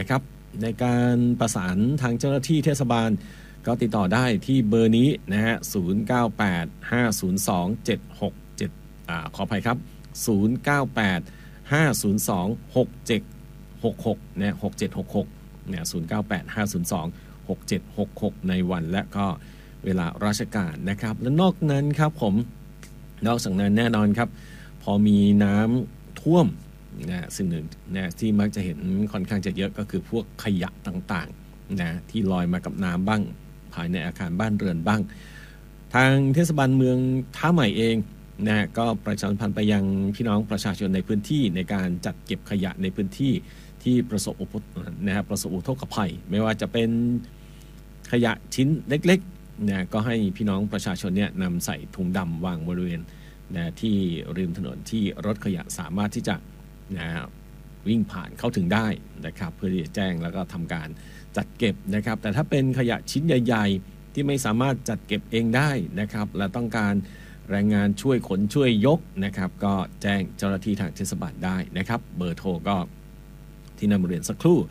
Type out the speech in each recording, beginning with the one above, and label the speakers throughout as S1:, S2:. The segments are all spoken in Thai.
S1: นะครับในการประสานทางเจ้าหน้าที่เทศบาลก็ติดต่อได้ที่เบอร์นี้นะฮะ0985027667ขออภัยครับ0985026766นะ6766เนี่ย0985026766ในวันและก็เวลาราชการนะครับและนอกนั้นครับผมนอกจากนั้นแน่นอนครับพอมีน้ำท่วมนะสิ่งหนึ่งนะที่มักจะเห็นค่อนข้างจะเยอะก็คือพวกขยะต่างๆนะที่ลอยมากับน้ำบ้างภายในอาคารบ้านเรือนบ้างทางเทศบาลเมืองท่าใหม่เองนะก็ประชาสัมพันธ์ไปยังพี่น้องประชาชนในพื้นที่ในการจัดเก็บขยะในพื้นที่ที่ประสบอุทกภัยไม่ว่าจะเป็นขยะชิ้นเล็กๆนะก็ให้พี่น้องประชาชนเนี่ยนำใส่ถุงดำวางบริเวณนะที่ริมถนนที่รถขยะสามารถที่จะนะวิ่งผ่านเข้าถึงได้นะครับเพื่อที่จะแจ้งแล้วก็ทำการจัดเก็บนะครับแต่ถ้าเป็นขยะชิ้นใหญ่ๆที่ไม่สามารถจัดเก็บเองได้นะครับและต้องการแรงงานช่วยขนช่วยยกนะครับก็แจ้งเจ้าหน้าที่ทางเทศบาลได้นะครับเบอร์โทรก็ที่นำเรียนสักครู่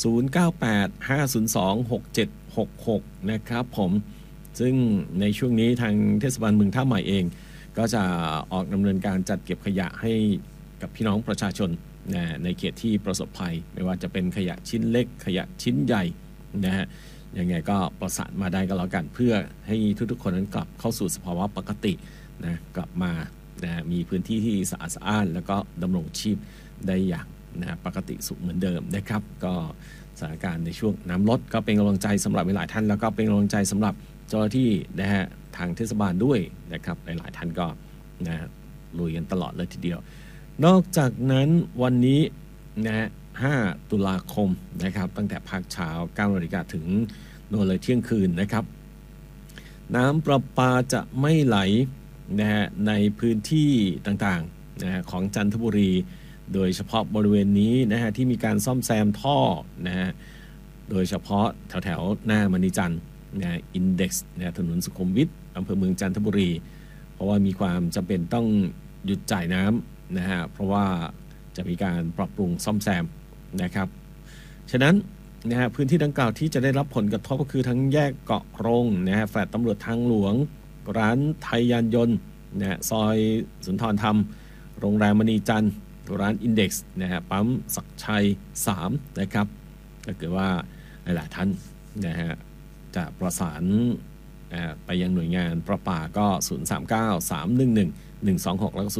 S1: 0985026766นะครับผมซึ่งในช่วงนี้ทางเทศบาลเมืองท่าใหม่เองก็จะออกดำเนินการจัดเก็บขยะให้กับพี่น้องประชาชนในเขตที่ประสบภัยไม่ว่าจะเป็นขยะชิ้นเล็กขยะชิ้นใหญ่นะฮะยังไงก็ประสานมาได้ก็แล้วกันเพื่อให้ทุกๆคนนั้นกลับเข้าสู่สภาวะปกตินะกลับมานะมีพื้นที่ที่สะอาดสะอ้านแล้วก็ดำรงชีพได้อย่างนะปกติสุขเหมือนเดิมนะครับก็สถานการณ์ในช่วงน้ำลดก็เป็นกำลังใจสำหรับหลายท่านแล้วก็เป็นกำลังใจสำหรับเจ้าหน้าที่นะฮะทางเทศบาลด้วยนะครับหลายๆท่านก็นะลุยกันตลอดเลยทีเดียวนอกจากนั้นวันนี้นะ5 ตุลาคมนะครับตั้งแต่ภาคเช้า 9 นาฬิกาถึงโน่นเลยเที่ยงคืนนะครับน้ำประปาจะไม่ไหลนะฮะในพื้นที่ต่างๆนะฮะของจันทบุรีโดยเฉพาะบริเวณนี้นะฮะที่มีการซ่อมแซมท่อนะฮะโดยเฉพาะแถวๆหน้ามณีจันทร์นะอินเด็กซ์นะถนนสุขุมวิทอำเภอเมืองจันทบุรีเพราะว่ามีความจำเป็นต้องหยุดจ่ายน้ำนะฮะเพราะว่าจะมีการปรับปรุงซ่อมแซมนะครับฉะนั้นนะฮะพื้นที่ดังกล่าวที่จะได้รับผลกระทบก็คือทั้งแยกเกาะรงนะฮะแฟลตตำรวจทางหลวงร้านไทยยานยนต์นะฮะซอยสุนทรธรรมโรงแรมมณีจันทร์ร้านอินเด็กซ์นะฮะปั๊มศักชัย3นะครับถ้าเกิดว่าหลายๆท่านนะฮะจะประสานไปยังหน่วยงานประปาก็039-311-126แล้วก็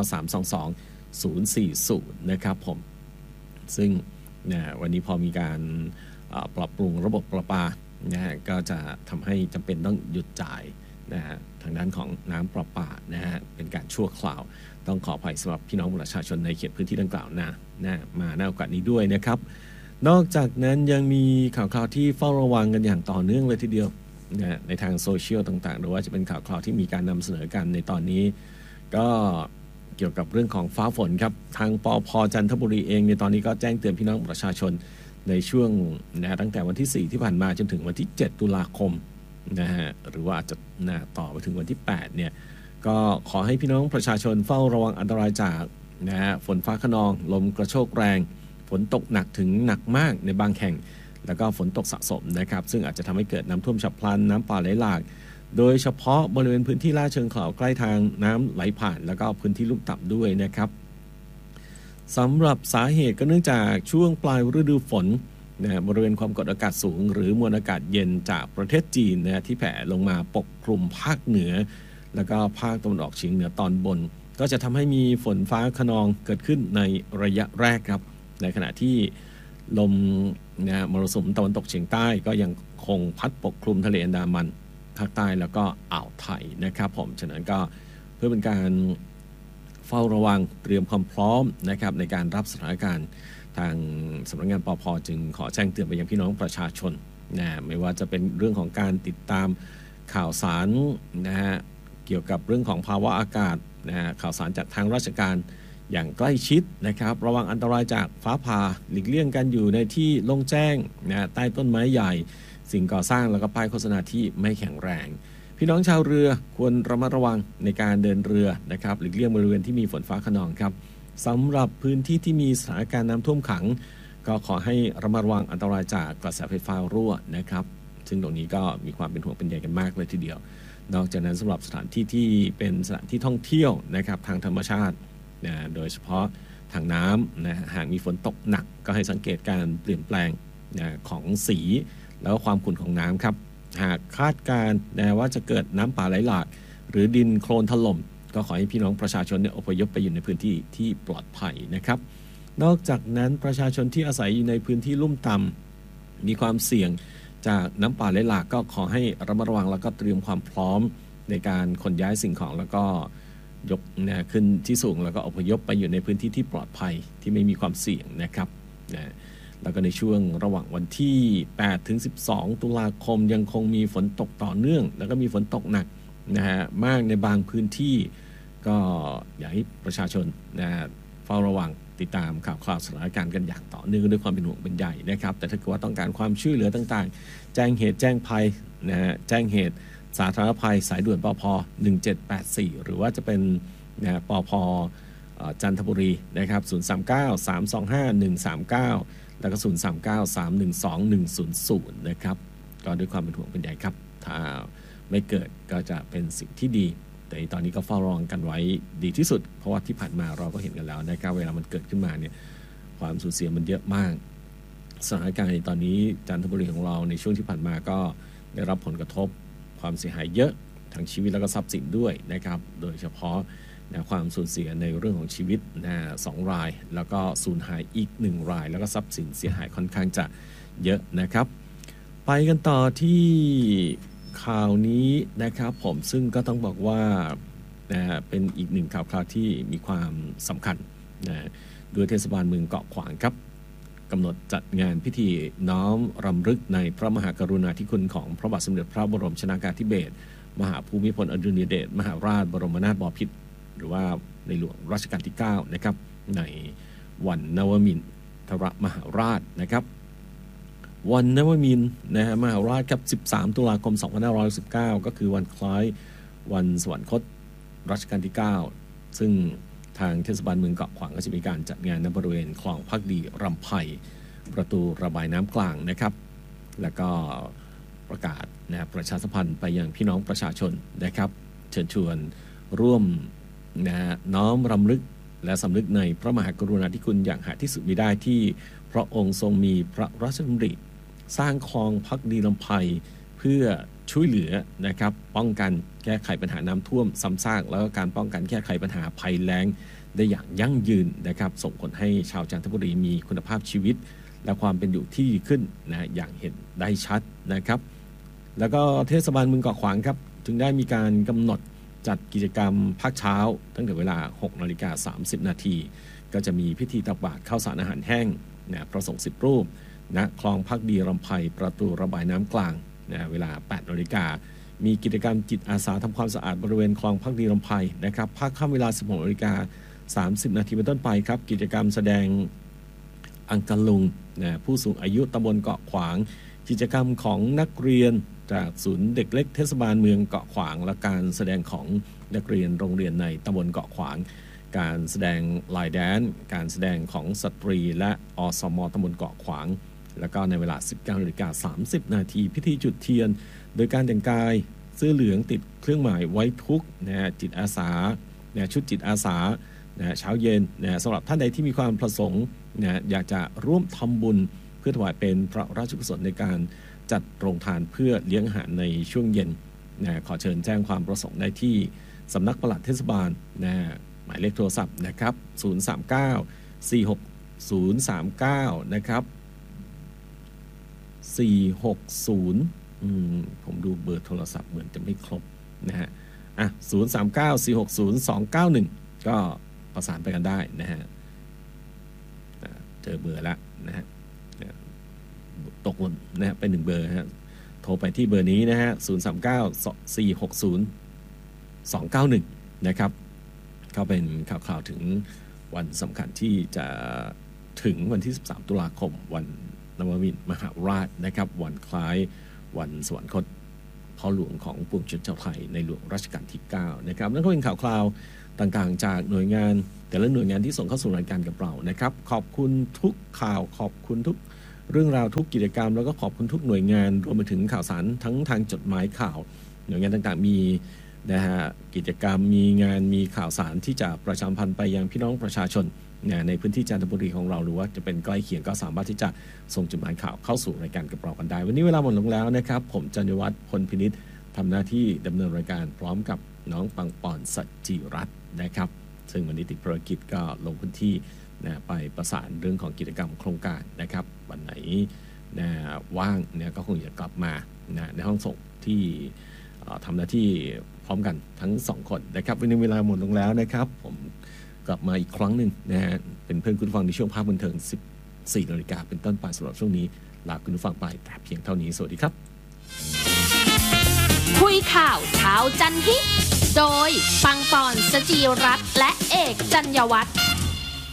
S1: 039-322-040นะครับผมซึ่งวันนี้พอมีการปรับปรุงระบบประปานะฮะก็จะทำให้จำเป็นต้องหยุดจ่ายนะฮะทางด้านของน้ำประปานะฮะเป็นการชั่วคราวต้องขออภัยสำหรับพี่น้องประชาชนในเขตพื้นที่ดังกล่าวมาณโอกาสนี้ด้วยนะครับนอกจากนั้นยังมีข่าวที่เฝ้าระวังกันอย่างต่อเนื่องเลยทีเดียวนะในทางโซเชียลต่างๆหรือว่าจะเป็นข่าวที่มีการนำเสนอกันในตอนนี้ก็เกี่ยวกับเรื่องของฟ้าฝนครับทางปภ.จันทบุรีเองในตอนนี้ก็แจ้งเตือนพี่น้องประชาชนในช่วงตั้งแต่วันที่4ที่ผ่านมาจนถึงวันที่7ตุลาคมนะฮะหรือว่าอาจจะต่อไปถึงวันที่8เนี่ยก็ขอให้พี่น้องประชาชนเฝ้าระวังอันตรายจากฝนฟ้าคะนองลมกระโชกแรงฝนตกหนักถึงหนักมากในบางแห่งแล้วก็ฝนตกสะสมนะครับซึ่งอาจจะทำให้เกิดน้ำท่วมฉับพลันน้ำป่าไหลหลากโดยเฉพาะบริเวณพื้นที่ลาดเชิงเขาใกล้ทางน้ำไหลผ่านแล้วก็พื้นที่ลุ่มต่ำด้วยนะครับสำหรับสาเหตุก็เนื่องจากช่วงปลายฤดูฝนบริเวณความกดอากาศสูงหรือมวลอากาศเย็นจากประเทศจีนที่แผ่ลงมาปกคลุมภาคเหนือแล้วก็ภาคตะวันออกเฉียงเหนือตอนบนก็จะทำให้มีฝนฟ้าคะนองเกิดขึ้นในระยะแรกครับในขณะที่ลมมรสุมตะวันตกเฉียงใต้ก็ยังคงพัดปกคลุมทะเลอันดามันภาคใต้แล้วก็อ่าวไทยนะครับผมฉะนั้นก็เพื่อเป็นการเฝ้าระวังเตรียมความพร้อมนะครับในการรับสถานการณ์ทางสำนักงานปภ.จึงขอแจ้งเตือนไปยังพี่น้องประชาชนไม่ว่าจะเป็นเรื่องของการติดตามข่าวสารเกี่ยวกับเรื่องของภาวะอากาศข่าวสารจากทางราชการอย่างใกล้ชิดนะครับระวังอันตรายจากฟ้าผ่าหลีกเลี่ยงกันอยู่ในที่โล่งแจ้งใต้ต้นไม้ใหญ่สิ่งก่อสร้างแล้วก็ป้ายโฆษณาที่ไม่แข็งแรงพี่น้องชาวเรือควรระมัดระวังในการเดินเรือนะครับหลีกเลี่ยงบริเวณที่มีฝนฟ้าคะนองครับสำหรับพื้นที่ที่มีสถานการณ์น้ำท่วมขังก็ขอให้ระมัดระวังอันตรายจากกระแสไฟฟ้ารั่วนะครับซึ่งตรงนี้ก็มีความเป็นห่วงเป็นใยกันมากเลยทีเดียวนอกจากนั้นสำหรับสถานที่ที่เป็นสถานที่ท่องเที่ยวนะครับทางธรรมชาตินะโดยเฉพาะทางน้ำนะหากมีฝนตกหนักก็ให้สังเกตการเปลี่ยนแปลงนะของสีแล้วก็ความขุ่นของน้ำครับหากคาดการณ์นะว่าจะเกิดน้ำป่าไหลหลากหรือดินโคลนถล่มก็ขอให้พี่น้องประชาชนอพยพไปอยู่ในพื้นที่ที่ปลอดภัยนะครับนอกจากนั้นประชาชนที่อาศัยอยู่ในพื้นที่ลุ่มต่ำมีความเสี่ยงจากน้ำป่าไหลหลากก็ขอให้ระมัดระวังแล้วก็เตรียมความพร้อมในการขนย้ายสิ่งของแล้วก็ยกขึ้นที่สูงแล้วก็อพยพไปอยู่ในพื้นที่ที่ปลอดภัยที่ไม่มีความเสี่ยงนะครับแล้วก็ในช่วงระหว่างวันที่8ถึง12ตุลาคมยังคงมีฝนตกต่อเนื่องแล้วก็มีฝนตกหนักนะฮะมากในบางพื้นที่ก็อยากให้ประชาชนเฝ้าระวังติดตามข่าวคราวสถานการณ์กันอย่างต่อเนื่องด้วยความเป็นห่วงเป็นใยนะครับแต่ถ้าเกิดว่าต้องการความช่วยเหลือต่างๆแจ้งเหตุแจ้งภัยนะฮะแจ้งเหตุสาธารณภัยสายด่วนปภ1784หรือว่าจะเป็นปภจันทบุรีนะครับ039-325-139แล้วก็039-312-100นะครับก็ด้วยความเป็นห่วงเป็นใยครับถ้าไม่เกิดก็จะเป็นสิ่งที่ดีแต่ตอนนี้ก็เฝ้าระวังกันไว้ดีที่สุดเพราะว่าที่ผ่านมาเราก็เห็นกันแล้วนะครับเวลามันเกิดขึ้นมาเนี่ยความสูญเสียมันเยอะมากสถานการณ์ตอนนี้จันทบุรีของเราในช่วงที่ผ่านมาก็ได้รับผลกระทบความเสียหายเยอะทั้งชีวิตแล้วก็ทรัพย์สินด้วยนะครับโดยเฉพาะความสูญเสียในเรื่องของชีวิต2 รายแล้วก็สูญหายอีก1 รายแล้วก็ทรัพย์สินเสียหายค่อนข้างจะเยอะนะครับไปกันต่อที่ข่าวนี้นะครับผมซึ่งก็ต้องบอกว่าเป็นอีกหนึ่งข่าวที่มีความสำคัญโดยเทศบาลเมืองเกาะขวางครับกำหนดจัดงานพิธีน้อมรำลึกในพระมหากรุณาธิคุณของพระบาทสมเด็จพระบรมชนากาธิเบศรมหาภูมิพลอดุลยเดชมหาราชบรมนาถบพิตรหรือว่าในหลวงรัชกาลที่9นะครับในวันนวมินทรมหาราชนะครับวันนวมินทร์มหาราชครับ13ตุลาคม2519ก็คือวันคล้ายวันสวรรคตรัชกาลที่9ซึ่งทางเทศบาลเมืองเกาะขวางก็จะมีการจัดงานณบริเวณคลองภักดีรำไพประตูระบายน้ำกลางนะครับแล้วก็ประกาศประชาสัมพันธ์ไปยังพี่น้องประชาชนนะครับเชิญชวนร่วมน้อมรำลึกและสำนึกในพระมหากรุณาธิคุณอย่างหาที่สุดมิได้ที่พระองค์ทรงมีพระราชดำริสร้างคลองภักดีลำไพเพื่อช่วยเหลือนะครับป้องกันแก้ไขปัญหาน้ำท่วมซ้ำซากแล้วก็การป้องกันแก้ไขปัญหาภัยแล้งได้อย่างยั่งยืนนะครับส่งผลให้ชาวจันทบุรีมีคุณภาพชีวิตและความเป็นอยู่ที่ดีขึ้นอย่างเห็นได้ชัดนะครับแล้วก็เทศบาลเมืองเกาะขวางครับจึงได้มีการกำหนดจัดกิจกรรมภาคเช้าตั้งแต่เวลา 6:30 น.ก็จะมีพิธีตักบาตรข้าวสารอาหารแห้งพระสงฆ์10 รูปณคลองภักดีรำไพประตูระบายน้ำกลางเวลา 8 นาฬิกามีกิจกรรมจิตอาสาทำความสะอาดบริเวณคลองภักดีรำไพนะครับภาคค่ำเวลา 16:30 น.เป็นต้นไปครับกิจกรรมแสดงอังกะลุงผู้สูงอายุตำบลเกาะขวางกิจกรรมของนักเรียนจากศูนย์เด็กเล็กเทศบาลเมืองเกาะขวางและการแสดงของนักเรียนโรงเรียนในตำบลเกาะขวางการแสดงลายแดนการแสดงของสตรีและอสม.ตำบลเกาะขวางแล้วก็ในเวลา 19:30 น.พิธีจุดเทียนโดยการแต่งกายเสื้อเหลืองติดเครื่องหมายไว้ทุกข์จิตอาสาชุดจิตอาสาเช้าเย็นสำหรับท่านใดที่มีความประสงค์อยากจะร่วมทำบุญเพื่อถวายเป็นพระราชกุศลในการจัดโรงทานเพื่อเลี้ยงอาหารในช่วงเย็นขอเชิญแจ้งความประสงค์ได้ที่สำนักปลัดเทศบาลหมายเลขโทรศัพท์นะครับ039-46-039นะครับ460ผมดูเบอร์โทรศัพท์เหมือนจะไม่ครบนะฮะ039-460-291ก็ประสานไปกันได้นะฮะเจอเบอร์แล้วนะฮะตกหล่นนะฮะเป็น1 เบอร์ฮะโทรไปที่เบอร์นี้นะฮะ039-460-291นะครับก็เป็นข่าวถึงวันสำคัญที่จะถึงวันที่13 ตุลาคมวันนวมินทรมหาราชนะครับวันคล้ายวันสวรรคตพ่อหลวงของปวงชนชาวไทยในหลวงรัชกาลที่9นะครับนั่นก็เป็นข่าวคราวต่างๆจากหน่วยงานแต่ละหน่วยงานที่ส่งเข้าสู่รายการกับเรานะครับขอบคุณทุกข่าวขอบคุณทุกเรื่องราวทุกกิจกรรมแล้วก็ขอบคุณทุกหน่วยงานรวมไปถึงข่าวสารทั้งทางจดหมายข่าวหน่วยงานต่างๆมีนะฮะกิจกรรมมีงานมีข่าวสารที่จะประชาสัมพันธ์ไปยังพี่น้องประชาชนในพื้นที่จันทบุรีของเราหรือว่าจะเป็นใกล้เคียงก็สามารถที่จะส่งจดหมายข่าวเข้าสู่รายการกับเรากันได้วันนี้เวลาหมดลงแล้วนะครับผมจันยวัฒน์พลพินิจทำหน้าที่ดำเนินรายการพร้อมกับน้องปังปอนสัจจิรัตน์นะครับซึ่งวันนี้ติดภารกิจก็ลงพื้นที่ไปประสานเรื่องของกิจกรรมโครงการนะครับวันไหนว่างก็คงจะกลับมาในห้องส่งที่ทำหน้าที่พร้อมกันทั้ง2คนนะครับวันนี้เวลาหมดลงแล้วนะครับผมกลับมาอีกครั้งหนึ่งเป็นเพื่อนคุณฟังในช่วงภาคบันเทิง 14 นาฬิกาเป็นต้นไปสำหรับช่วงนี้ลาคุณฟังไปแต่เพียงเท่านี้สวัสดีครับ
S2: คุยข่าวเช้าจันทร์ฮิโดยปังปอนสจีรัตน์และเอกจัญญวัฒน์